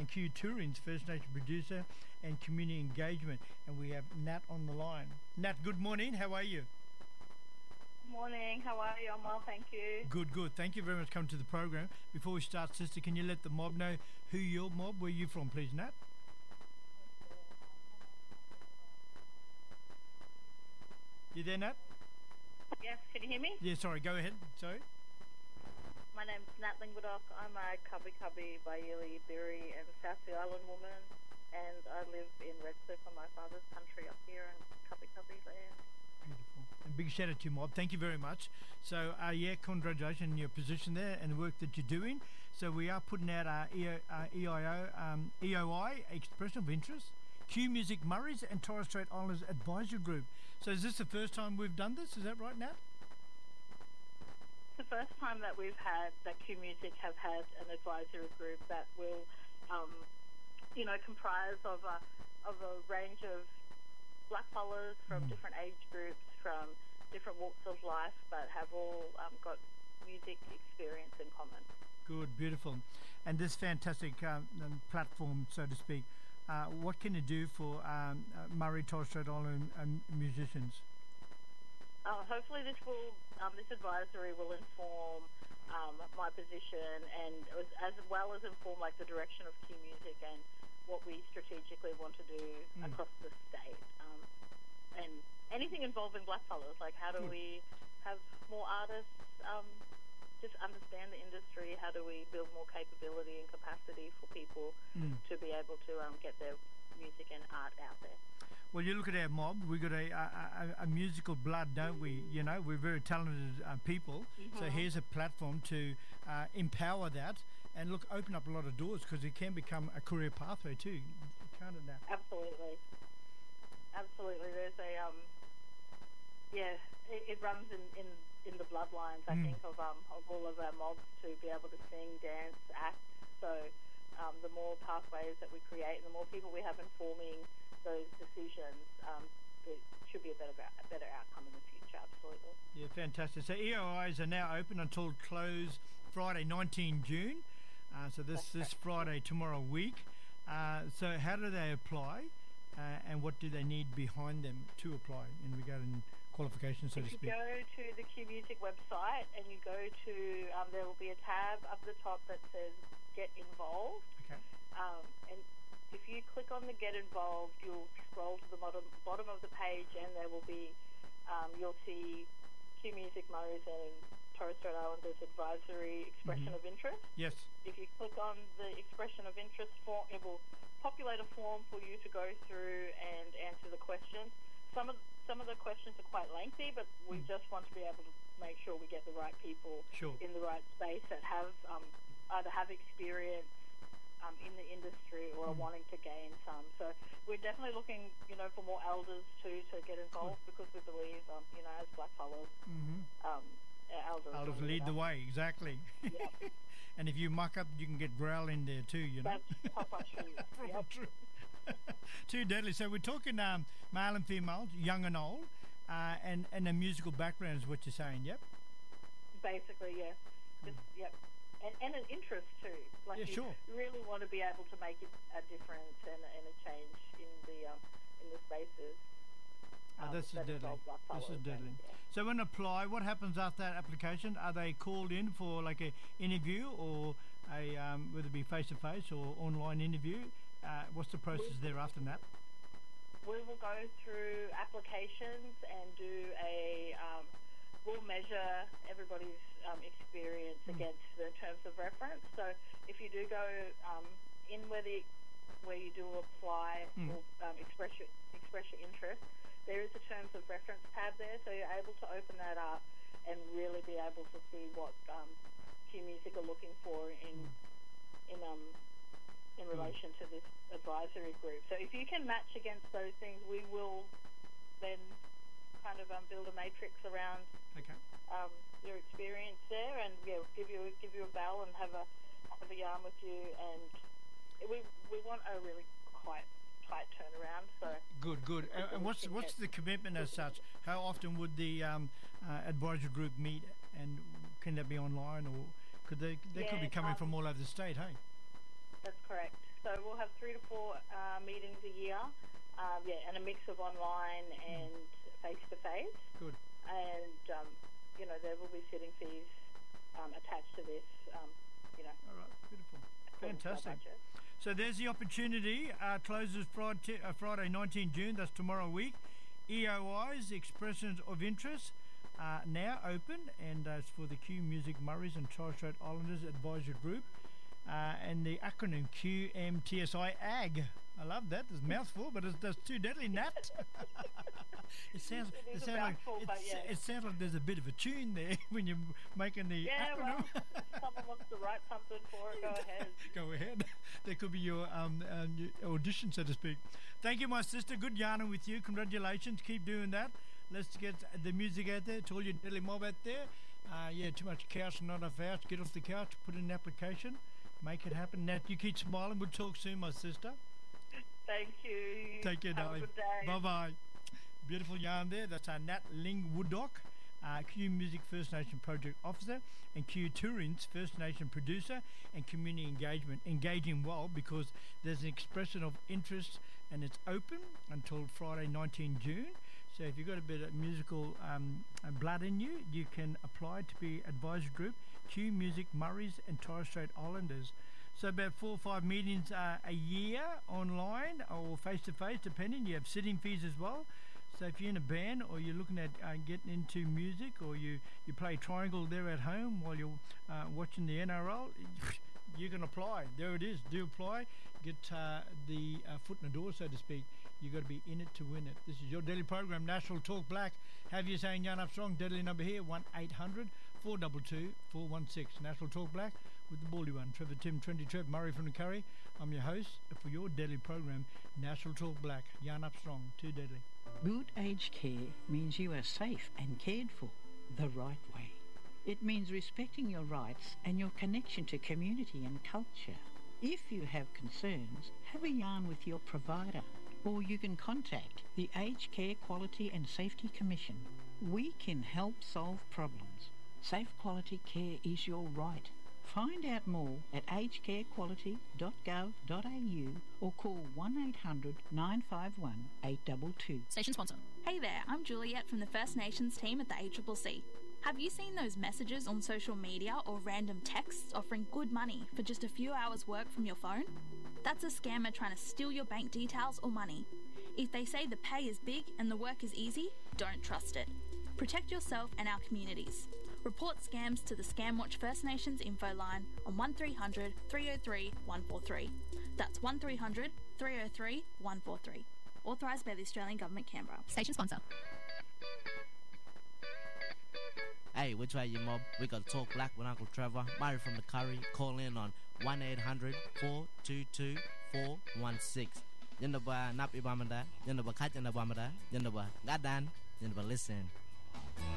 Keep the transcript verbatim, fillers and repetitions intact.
Q Touring's First Nation producer and community engagement. And we have Nat on the line. Nat, good morning. How are you? Morning, how are you? I'm well, thank you. Good, good. Thank you very much for coming to the program. Before we start, sister, can you let the mob know who your mob, where you from, please, Nat? You there, Nat? Yes, can you hear me? Yeah, sorry, go ahead. Sorry. My name's Nat Lingwadock. I'm a Cubby Cubby, Bailey, Birri and South Sea Island woman, and I live in Redcliffe on my father's country up here in Cubby Cubby land. Beautiful. And big shout out to you, mob. Thank you very much. So, uh, yeah, congratulations on your position there and the work that you're doing. So we are putting out our E O, uh, E I O, um, E O I, Expression of Interest, Q Music Murray's and Torres Strait Islanders Advisory Group. So is this the first time we've done this? Is that right, Nat? It's the first time that we've had, that Q Music have had an advisory group that will, um, you know, comprise of a, of a range of blackfellas from mm. different age groups, from different walks of life, but have all um, got music experience in common. Good, beautiful. And this fantastic um, platform, so to speak, uh, what can it do for um, uh, Murray, Torres Strait Island um, musicians? Uh, hopefully this will, um, this advisory will inform um, my position, and as, as well as inform like the direction of Q Music and what we strategically want to do mm. across the state. Um, and anything involving blackfellas, like how do we have more artists um, just understand the industry? How do we build more capability and capacity for people mm. to be able to um, get their music and art out there? Well, you look at our mob, we've got a, a, a musical blood, don't we? You know, we're very talented uh, people. Mm-hmm. So here's a platform to uh, empower that and, look, open up a lot of doors, because it can become a career pathway too, can't it now? Absolutely. Absolutely. There's a, um, yeah, it, it runs in, in, in the bloodlines, I mm. think, of, um, of all of our mobs to be able to sing, dance, act. So um, the more pathways that we create and the more people we have informing those decisions, um, it should be a better a better outcome in the future. Absolutely. Yeah, fantastic. So E O Is are now open until close Friday, nineteenth of June. Uh, so this That's this correct. Friday, tomorrow week. Uh, so how do they apply, uh, and what do they need behind them to apply in regarding qualifications, so if to speak? You go to the Q Music website and you go to um, there will be a tab up the top that says Get Involved. Okay. Um, and if you click on the Get Involved, you'll scroll to the bottom, bottom of the page, and there will be, um, you'll see Q Music Murray's and Torres Strait Islanders Advisory Expression mm-hmm. of Interest. Yes. If you click on the Expression of Interest form, it will populate a form for you to go through and answer the questions. Some of some of the questions are quite lengthy, but we mm. just want to be able to make sure we get the right people sure. in the right space that have um, either have experience Um, in the industry or are mm. wanting to gain some. So we're definitely looking, you know, for more elders too to get involved cool. because we believe, um, you know, as blackfellas, mm-hmm. um, elders, elders lead the way, exactly. Yep. And if you muck up, you can get growl in there too, you know. That's proper true. proper yep. true. Too deadly. So we're talking um, male and female, young and old, uh, and, and a musical background is what you're saying, yep? Basically, yes. Just, mm. yep. And, and an interest too. Like yeah, you sure. really want to be able to make it a difference and, and a change in the um, in the spaces. Um, oh, this is deadly. This is deadly. And, yeah. So when apply, what happens after that application? Are they called in for like a interview or a um, whether it be face to face or online interview? Uh, what's the process we, there after that? We will go through applications and do a. Um, we'll measure everybody's um, experience mm. against the terms of reference. So if you do go um, in where the where you do apply mm. or um, express your express your interest, there is a terms of reference tab there, so you're able to open that up and really be able to see what um, Q Music are looking for in mm. in um in mm. relation to this advisory group. So if you can match against those things, we will then kind of um, build a matrix around okay. um, your experience there, and yeah, give you give you a bell and have a have a yarn with you. And we we want a really quite tight turnaround. So good, good. And, and what's what's the commitment as such? How often would the um, uh, advisory group meet, and can that be online, or could they they yeah, could be coming um, from all over the state? Hey, that's correct. So we'll have three to four uh, meetings a year. Um, yeah, and a mix of online and face-to-face. Good. And, um, you know, there will be sitting fees um, attached to this, um, you know. All right, beautiful. according to our Fantastic. budget. So there's the opportunity. Uh, closes Friday, uh, Friday nineteenth June. That's tomorrow week. E O Is, Expressions of Interest, are now open, and uh, it's for the Q Music Murrays and Torres Strait Islanders Advisory Group. Uh, and the acronym Q M T S I A G. I love that. It's a mouthful, but it's, that's too deadly, Nat. it sounds. It is it a sounds like mouthful, but it's- yeah. it sounds like there's a bit of a tune there when you're making the Yeah, acronym. well, if someone wants to write something for it, go ahead. Go ahead. That could be your um, uh, your audition, so to speak. Thank you, my sister. Good yarning with you. Congratulations. Keep doing that. Let's get the music out there to all your deadly mob out there. Uh, yeah, too much couch, not enough house. Get off the couch, put in an application, make it happen. Nat, you keep smiling. We'll talk soon, my sister. Thank you. Take care, Have darling. a good day. Bye bye. Beautiful yarn there. That's our Nat Ling Wooddock, uh, Q Music First Nation Project Officer, and Q Touring's First Nation Producer and Community Engagement. Engaging well because there's an expression of interest and it's open until Friday nineteenth June. So if you've got a bit of musical um, uh, blood in you, you can apply to be advisory group Q Music Murrays and Torres Strait Islanders. So about four or five meetings uh, a year online or face-to-face, depending. You have sitting fees as well. So if you're in a band or you're looking at uh, getting into music or you, you play triangle there at home while you're uh, watching the N R L, you can apply. There it is. Do apply. Get uh, the uh, foot in the door, so to speak. You've got to be in it to win it. This is your daily program, National Talk Black. Have you saying Yarn Up Strong? Deadly number here, one eight hundred, four two two, four one six. National Talk Black with the baldy one. Trevor Tim, Trendy Trev, Murray from the Curry. I'm your host for your daily program, National Talk Black. Yarn Up Strong, too deadly. Good aged care means you are safe and cared for the right way. It means respecting your rights and your connection to community and culture. If you have concerns, have a yarn with your provider, or you can contact the Aged Care Quality and Safety Commission. We can help solve problems. Safe quality care is your right. Find out more at aged care quality dot gov dot a u or call one eight hundred, nine five one, eight two two. Station sponsor. Hey there, I'm Juliet from the First Nations team at the A C C C. Have you seen those messages on social media or random texts offering good money for just a few hours work from your phone? That's a scammer trying to steal your bank details or money. If they say the pay is big and the work is easy, don't trust it. Protect yourself and our communities. Report scams to the Scamwatch First Nations info line on one three hundred, three oh three, one four three. That's one three hundred, three oh three, one four three. Authorised by the Australian Government, Canberra. Station sponsor. Hey, which way you mob? We got Talk Black with Uncle Trevor. Murray from the Curry. Call in on one eight hundred, four two two, four one six. Yandaba Napi Bamada, Yandaba Kat Yandabamada, Yandaba Gadan, Yandaba Listen.